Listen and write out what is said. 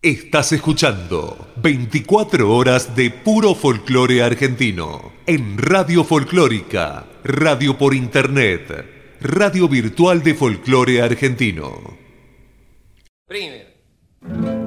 Estás escuchando 24 horas de puro folclore argentino en Radio Folclórica, radio por internet, radio virtual de folclore argentino. Primero.